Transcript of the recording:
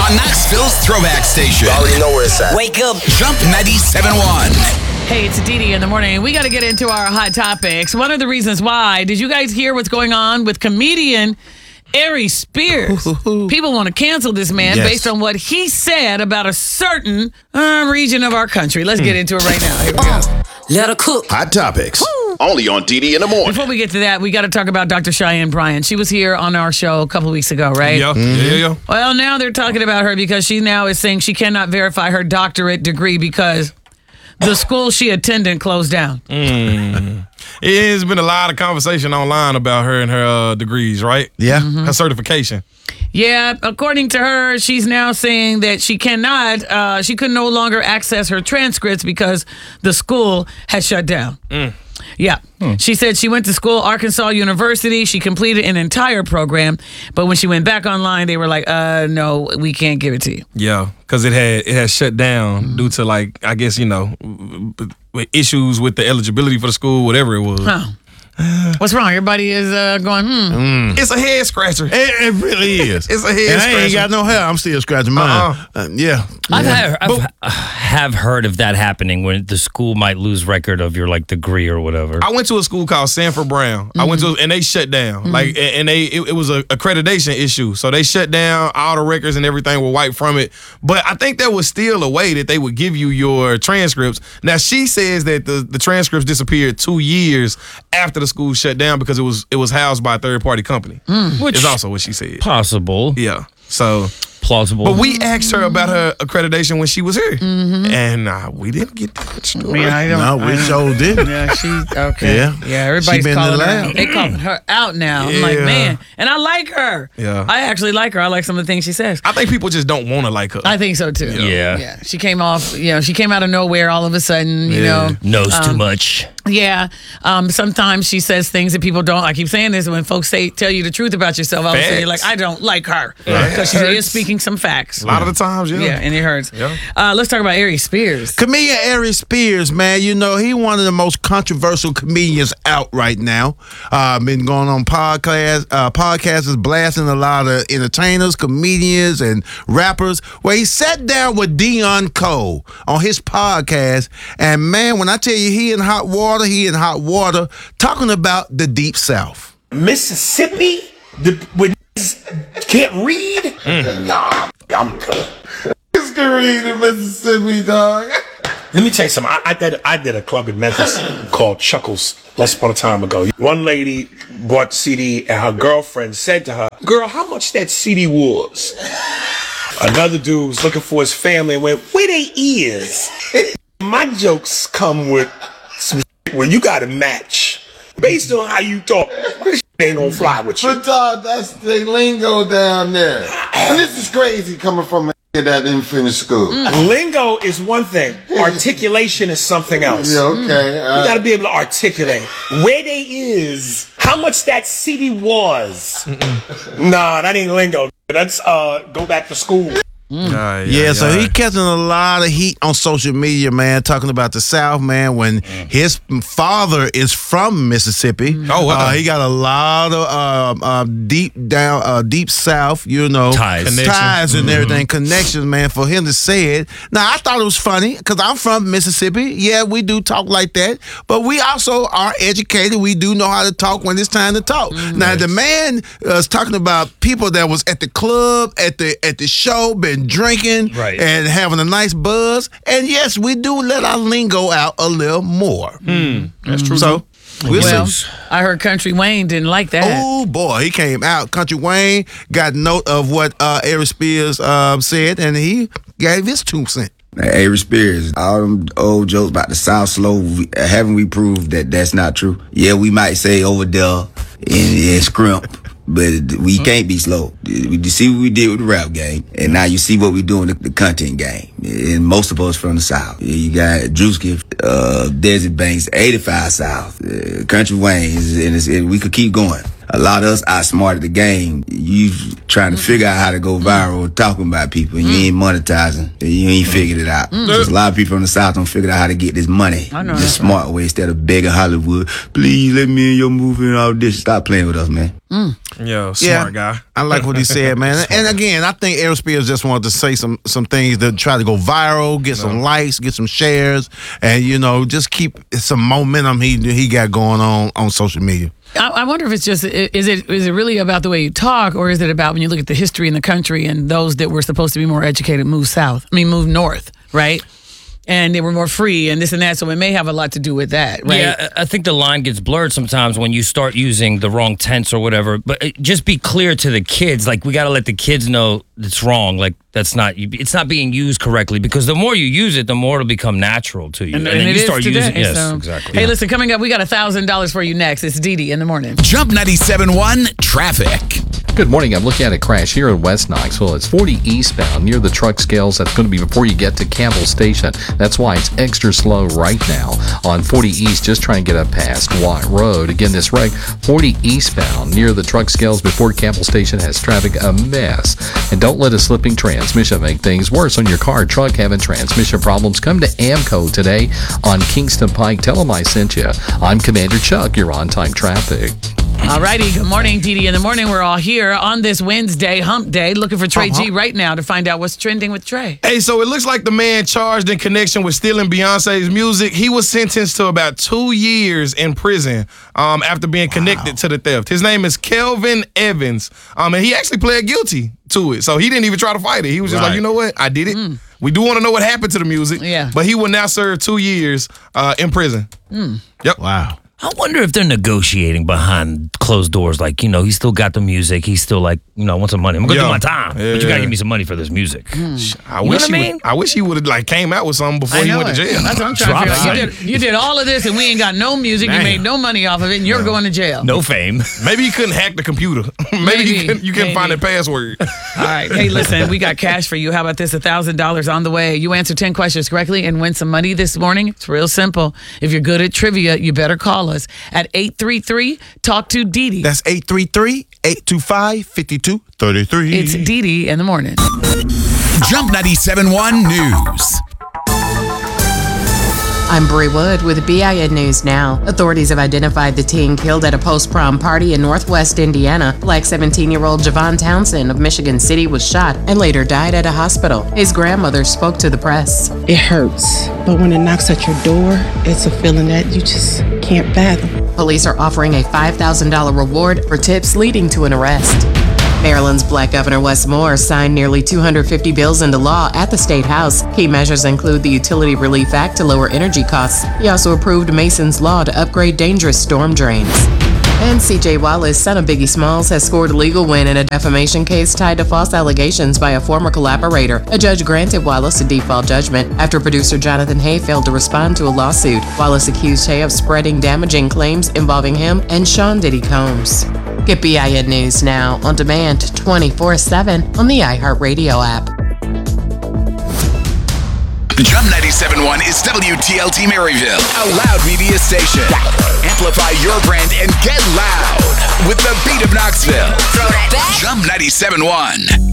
on Knoxville's Throwback Station. You already know where it's at. Wake up. Jump 97.1. Hey, it's Dee in the morning. We got to get into our hot topics. One of the reasons why, did you guys hear what's going on with comedian Aries Spears? People want to cancel this man based on what he said about a certain region of our country. Let's get into it right now. Here we go. Let her cook. Hot topics. Only on DD in the morning. Before we get to that, we got to talk about Dr. Cheyenne Bryant. She was here on our show a couple weeks ago, right? Yeah. Well, now they're talking about her because she now is saying she cannot verify her doctorate degree because the school she attended closed down. It has been a lot of conversation online about her and her degrees, right? Yeah. Her certification. Yeah, according to her, she's now saying that she cannot, she could no longer access her transcripts because the school has shut down. Yeah. She said she went to school, Arkansas University. She completed an entire program, but when she went back online, they were like, no, we can't give it to you. Yeah, because it had shut down due to, like, I guess, issues with the eligibility for the school, whatever it was. Huh. What's wrong? Everybody is going, It's a head scratcher. It really is. It's a head and scratcher. I ain't got no hair. I'm still scratching mine. Yeah. I've heard of that happening when the school might lose record of your degree or whatever. I went to a school called Sanford Brown. I went to, and they shut down. It was a accreditation issue. So they shut down. All the records and everything were wiped from it. But I think there was still a way that they would give you your transcripts. Now she says that the transcripts disappeared 2 years after the school shut down because it was housed by a third party company. Which is also what she said. Possible. Yeah. So plausible. But we asked her about her accreditation when she was here, and we didn't get that story. No, we sure didn't. Yeah, okay. Yeah. Everybody's She been calling in the her. lab. They calling her out now. I'm like, man, and I like her. Yeah. I actually like her. I like some of the things she says. I think people just don't want to like her. I think so too. Yeah. She came off. She came out of nowhere all of a sudden. You know, Knows too much. Yeah. Sometimes she says things that people don't. I keep saying this when folks tell you the truth about yourself. All of a sudden you're like, I don't like her because she is speaking some facts. A lot of the times, Yeah, and it hurts. Yeah. Let's talk about Aries Spears. Comedian Aries Spears, man, he one of the most controversial comedians out right now. Been going on podcasts is blasting a lot of entertainers, comedians, and rappers. Where he sat down with Dion Cole on his podcast, and man, when I tell you he in hot water, talking about the Deep South. Mississippi, when can't read? Nah, I'm good. Can read in Mississippi, dog. Let me tell you something. I did a club in Memphis called Chuckles less upon a time ago. One lady bought the CD and her girlfriend said to her, "Girl, how much that CD was?" Another dude was looking for his family and went, "Where they is?" My jokes come with some where you got to match based on how you talk. This ain't gonna fly with you. But dog, that's the lingo down there. And this is crazy coming from a that didn't finish school. Lingo is one thing. Articulation is something else. Yeah, okay. You gotta be able to articulate. Where they is, how much that CD was. Nah, that ain't lingo. That's go back to school. So he catching a lot of heat on social media, man, talking about the South, man, when his father is from Mississippi. He got a lot of deep South, ties and everything, connections, man, for him to say it. Now, I thought it was funny because I'm from Mississippi. Yeah, we do talk like that, but we also are educated. We do know how to talk when it's time to talk. Now, the man is talking about people that was at the club, at the show, been drinking and having a nice buzz, and yes, we do let our lingo out a little more. That's true. So I heard Country Wayne didn't like that. Oh boy, he came out. Country Wayne got note of what Aries Spears said, and he gave his 2 cents. Aries Spears, all them old jokes about the South slow, haven't we proved that that's not true? Yeah, we might say over there in Scrimp, but we can't be slow. You see what we did with the rap game, and now you see what we do in the content game. And most of us from the South. You got Drewski, Desert Banks, 85 South, Country Wayne, and we could keep going. A lot of us outsmarted the game. You trying to figure out how to go viral talking about people, and you ain't monetizing. You ain't figured it out. There's a lot of people from the South don't figure out how to get this money the smart way instead of begging Hollywood, please let me in your movie and all this. Stop playing with us, man. Yo, smart guy. I like what he said, man. And again, I think Aries Spears just wanted to say some things to try to go viral, get some likes, get some shares, and just keep some momentum he got going on social media. I wonder if it's just is it really about the way you talk, or is it about when you look at the history in the country and those that were supposed to be more educated move north, right? And they were more free and this and that, so it may have a lot to do with that, right? Yeah, I think the line gets blurred sometimes when you start using the wrong tense or whatever. But just be clear to the kids. Like, we got to let the kids know it's wrong. Like, it's not being used correctly, because the more you use it, the more it'll become natural to you. And then it you start today, using it. Yes, so. exactly. Hey, listen, coming up, we got $1,000 for you next. It's Dee Dee in the morning. Jump 97.1 Traffic. Good morning. I'm looking at a crash here in West Knoxville. It's 40 eastbound near the truck scales. That's going to be before you get to Campbell Station. That's why it's extra slow right now on 40 East, just trying to get up past Watt Road. Again, this wreck, 40 eastbound near the truck scales before Campbell Station, has traffic a mess. And don't let a slipping transmission make things worse on your car, truck, having transmission problems. Come to AMCO today on Kingston Pike. Tell them I sent you. I'm Commander Chuck. You're on time traffic. All righty. Good morning, Dee Dee in the morning. We're all here on this Wednesday, hump day, looking for Trey G right now to find out what's trending with Trey. Hey, so it looks like the man charged in connection with stealing Beyonce's music, he was sentenced to about 2 years in prison after being connected to the theft. His name is Kelvin Evans, and he actually pled guilty to it. So he didn't even try to fight it. He was just like, you know what? I did it. We do want to know what happened to the music, but he will now serve 2 years in prison. Yep. Wow. I wonder if they're negotiating behind closed doors. Like, he still got the music. He's still like, I want some money. I'm going to do my time. But you got to give me some money for this music. I wish he would have came out with something before he went to jail. That's what I'm trying to figure out. You did all of this and we ain't got no music. You made no money off of it and you're going to jail. No fame. Maybe you couldn't hack the computer. Maybe you couldn't find the password. All right. Hey, listen, we got cash for you. How about this? $1,000 on the way. You answer 10 questions correctly and win some money this morning. It's real simple. If you're good at trivia, you better call us at 833 Talk to Dee Dee. That's 833-825-5233. It's Dee Dee in the morning. Jump 97.1 News. I'm Bree Wood with BIN News Now. Authorities have identified the teen killed at a post-prom party in Northwest Indiana. Black 17-year-old Javon Townsend of Michigan City was shot and later died at a hospital. His grandmother spoke to the press. It hurts, but when it knocks at your door, it's a feeling that you just can't fathom. Police are offering a $5,000 reward for tips leading to an arrest. Maryland's Black Governor Wes Moore signed nearly 250 bills into law at the State House. Key measures include the Utility Relief Act to lower energy costs. He also approved Mason's Law to upgrade dangerous storm drains. And C.J. Wallace, son of Biggie Smalls, has scored a legal win in a defamation case tied to false allegations by a former collaborator. A judge granted Wallace a default judgment after producer Jonathan Hay failed to respond to a lawsuit. Wallace accused Hay of spreading damaging claims involving him and Sean Diddy Combs. Get BIN News Now on demand 24/7 on the iHeartRadio app. Jump 97.1 is WTLT Maryville, a loud media station. Amplify your brand and get loud with the beat of Knoxville. Jump 97.1.